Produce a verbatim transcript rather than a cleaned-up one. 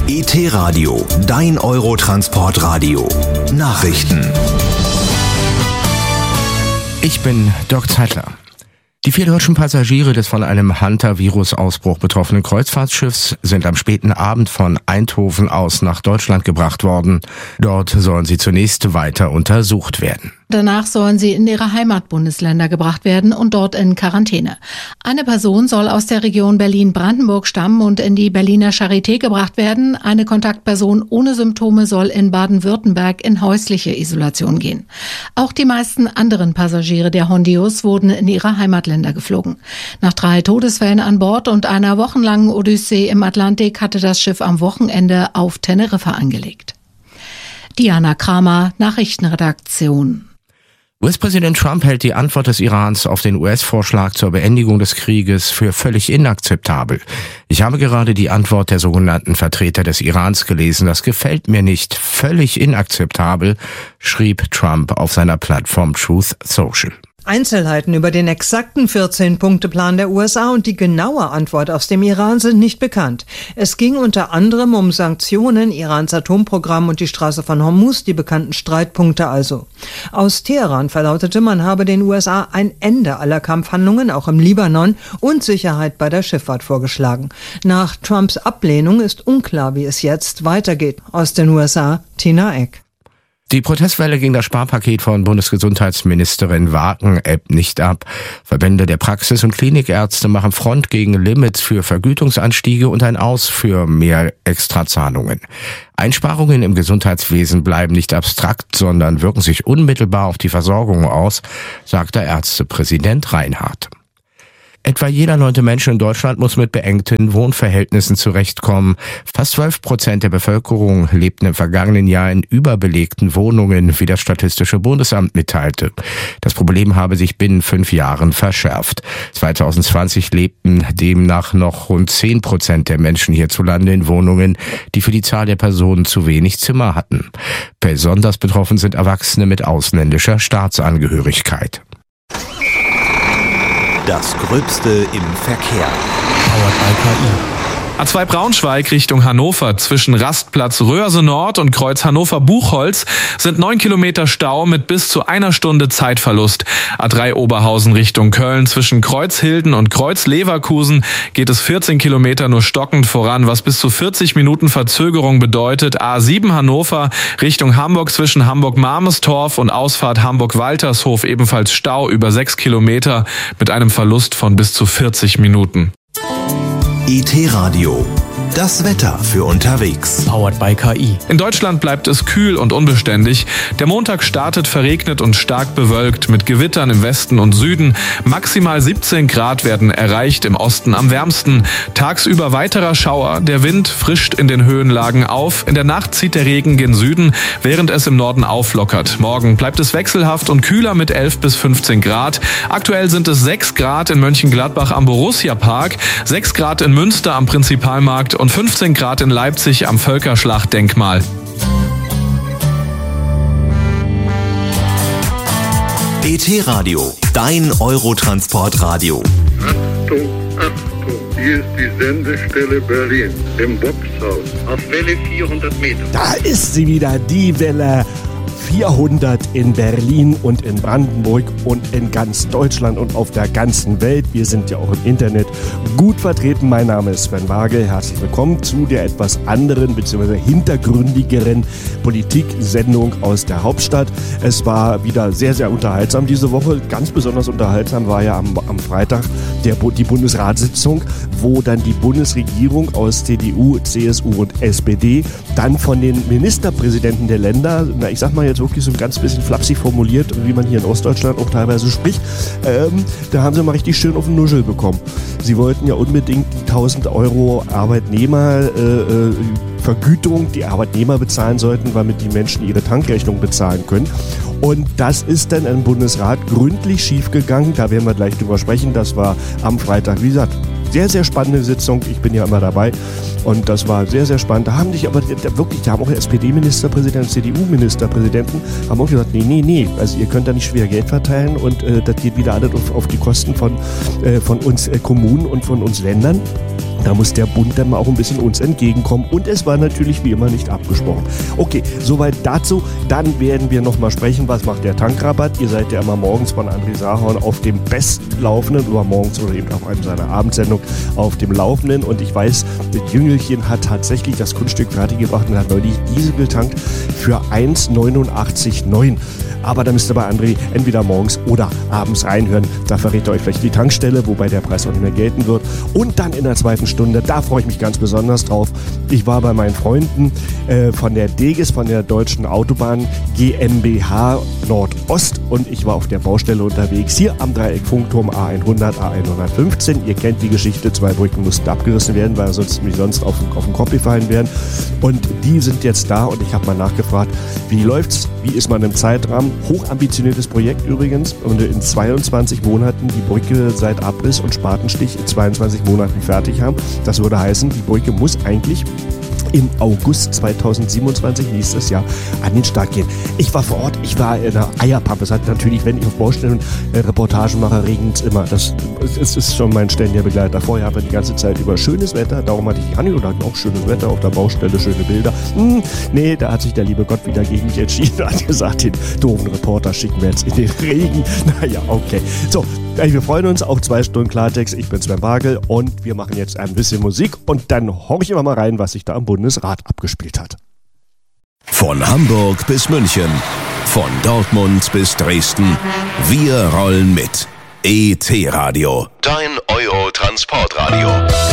E T-Radio, dein Eurotransportradio. Nachrichten. Ich bin Dirk Zeitler. Die vier deutschen Passagiere des von einem Hunter-Virus-Ausbruch betroffenen Kreuzfahrtschiffs sind am späten Abend von Eindhoven aus nach Deutschland gebracht worden. Dort sollen sie zunächst weiter untersucht werden. Danach sollen sie in ihre Heimatbundesländer gebracht werden und dort in Quarantäne. Eine Person soll aus der Region Berlin-Brandenburg stammen und in die Berliner Charité gebracht werden. Eine Kontaktperson ohne Symptome soll in Baden-Württemberg in häusliche Isolation gehen. Auch die meisten anderen Passagiere der Hondius wurden in ihre Heimatländer geflogen. Nach drei Todesfällen an Bord und einer wochenlangen Odyssee im Atlantik hatte das Schiff am Wochenende auf Teneriffa angelegt. Diana Kramer, Nachrichtenredaktion. U S-Präsident Trump hält die Antwort des Irans auf den U S-Vorschlag zur Beendigung des Krieges für völlig inakzeptabel. Ich habe gerade die Antwort der sogenannten Vertreter des Irans gelesen. Das gefällt mir nicht. Völlig inakzeptabel, schrieb Trump auf seiner Plattform Truth Social. Einzelheiten über den exakten vierzehn-Punkte-Plan der U S A und die genaue Antwort aus dem Iran sind nicht bekannt. Es ging unter anderem um Sanktionen, Irans Atomprogramm und die Straße von Hormuz, die bekannten Streitpunkte also. Aus Teheran verlautete, man habe den U S A ein Ende aller Kampfhandlungen, auch im Libanon, und Sicherheit bei der Schifffahrt vorgeschlagen. Nach Trumps Ablehnung ist unklar, wie es jetzt weitergeht. Aus den U S A, Tina Eck. Die Protestwelle gegen das Sparpaket von Bundesgesundheitsministerin Wagen ebbt nicht ab. Verbände der Praxis- und Klinikärzte machen Front gegen Limits für Vergütungsanstiege und ein Aus für mehr Extrazahlungen. Einsparungen im Gesundheitswesen bleiben nicht abstrakt, sondern wirken sich unmittelbar auf die Versorgung aus, sagt der Ärztepräsident Reinhardt. Etwa jeder neunte Mensch in Deutschland muss mit beengten Wohnverhältnissen zurechtkommen. Fast zwölf Prozent der Bevölkerung lebten im vergangenen Jahr in überbelegten Wohnungen, wie das Statistische Bundesamt mitteilte. Das Problem habe sich binnen fünf Jahren verschärft. zwanzig zwanzig lebten demnach noch rund zehn Prozent der Menschen hierzulande in Wohnungen, die für die Zahl der Personen zu wenig Zimmer hatten. Besonders betroffen sind Erwachsene mit ausländischer Staatsangehörigkeit. Das Gröbste im Verkehr. Powered by K I. A zwei Braunschweig Richtung Hannover zwischen Rastplatz Röhrse Nord und Kreuz Hannover-Buchholz sind neun Kilometer Stau mit bis zu einer Stunde Zeitverlust. A drei Oberhausen Richtung Köln zwischen Kreuzhilden und Kreuz Leverkusen geht es vierzehn Kilometer nur stockend voran, was bis zu vierzig Minuten Verzögerung bedeutet. A sieben Hannover Richtung Hamburg zwischen Hamburg-Marmestorf und Ausfahrt Hamburg-Waltershof ebenfalls Stau über sechs Kilometer mit einem Verlust von bis zu vierzig Minuten. E T-Radio. Das Wetter für unterwegs. Powered by K I. In Deutschland bleibt es kühl und unbeständig. Der Montag startet verregnet und stark bewölkt mit Gewittern im Westen und Süden. Maximal siebzehn Grad werden erreicht, im Osten am wärmsten. Tagsüber weiterer Schauer. Der Wind frischt in den Höhenlagen auf. In der Nacht zieht der Regen gen Süden, während es im Norden auflockert. Morgen bleibt es wechselhaft und kühler mit elf bis fünfzehn Grad. Aktuell sind es sechs Grad in Mönchengladbach am Borussia-Park, sechs Grad in Münster am Prinzipalmarkt und fünfzehn Grad in Leipzig am Völkerschlachtdenkmal. E T-Radio, dein Eurotransportradio. Achtung, Achtung, hier ist die Sendestelle Berlin im Boxhaus auf Welle vierhundert Meter. Da ist sie wieder, die Welle vierhundert in Berlin und in Brandenburg und in ganz Deutschland und auf der ganzen Welt. Wir sind ja auch im Internet gut vertreten. Mein Name ist Sven Waage. Herzlich willkommen zu der etwas anderen bzw. hintergründigeren Politik-Sendung aus der Hauptstadt. Es war wieder sehr, sehr unterhaltsam diese Woche. Ganz besonders unterhaltsam war ja am, am Freitag der, die Bundesratssitzung, wo dann die Bundesregierung aus C D U, C S U und S P D dann von den Ministerpräsidenten der Länder, na, ich sag mal jetzt wirklich so ein ganz bisschen flapsig formuliert, wie man hier in Ostdeutschland auch teilweise spricht, ähm, da haben sie mal richtig schön auf den Nuschel bekommen. Sie wollten ja unbedingt die tausend Euro Arbeitnehmer äh, Vergütung, die Arbeitnehmer bezahlen sollten, damit die Menschen ihre Tankrechnung bezahlen können. Und das ist dann im Bundesrat gründlich schiefgegangen. Da werden wir gleich drüber sprechen. Das war am Freitag, wie gesagt, sehr, sehr spannende Sitzung. Ich bin ja immer dabei. Und das war sehr, sehr spannend. Da haben sich aber wirklich, da haben auch S P D-Ministerpräsidenten, C D U-Ministerpräsidenten, haben auch gesagt, nee, nee, nee, also ihr könnt da nicht schwer Geld verteilen und äh, das geht wieder alles auf, auf die Kosten von, äh, von uns äh, Kommunen und von uns Ländern. Da muss der Bund dann mal auch ein bisschen uns entgegenkommen. Und es war natürlich wie immer nicht abgesprochen. Okay, soweit dazu. Dann werden wir nochmal sprechen, was macht der Tankrabatt. Ihr seid ja immer morgens von André Sahorn auf dem Bestlaufenden, oder morgens oder eben auf einem seiner Abendsendung auf dem Laufenden. Und ich weiß, das Jüngelchen hat tatsächlich das Kunststück fertiggebracht und hat neulich Diesel getankt für eins neunundachtzig neun. Aber da müsst ihr bei André entweder morgens oder abends reinhören. Da verrät er euch vielleicht die Tankstelle, wobei der Preis auch nicht mehr gelten wird. Und dann in der zweiten Stunde, da freue ich mich ganz besonders drauf. Ich war bei meinen Freunden äh, von der DEGES, von der Deutschen Autobahn GmbH Nordost, und ich war auf der Baustelle unterwegs, hier am Dreieck Funkturm A hundert, A hundertfünfzehn. Ihr kennt die Geschichte, zwei Brücken mussten abgerissen werden, weil sonst mich sonst auf, auf den Kopf gefallen wären. Und die sind jetzt da, und ich habe mal nachgefragt, wie läuft's, wie ist man im Zeitrahmen? Hochambitioniertes Projekt übrigens, und in zweiundzwanzig Monaten die Brücke seit Abriss und Spatenstich in zweiundzwanzig Monaten fertig haben. Das würde heißen, die Brücke muss eigentlich im August zweitausendsiebenundzwanzig, nächstes Jahr, an den Start gehen. Ich war vor Ort, ich war in der Eierpampe. Es hat natürlich, wenn ich auf Baustellen äh, Reportagen mache, regnet es immer. Das es ist schon mein ständiger Begleiter. Vorher haben wir die ganze Zeit über schönes Wetter, darum hatte ich die Hanni und hatten auch schönes Wetter auf der Baustelle, schöne Bilder. Hm, nee, da hat sich der liebe Gott wieder gegen mich entschieden und hat gesagt, den doofen Reporter schicken wir jetzt in den Regen. Naja, okay. So, wir freuen uns auf zwei Stunden Klartext. Ich bin Sven Bagel und wir machen jetzt ein bisschen Musik, und dann horche ich mal rein, was sich da am Bundesrat abgespielt hat. Von Hamburg bis München, von Dortmund bis Dresden, wir rollen mit. E T Radio, dein Euro-Transportradio.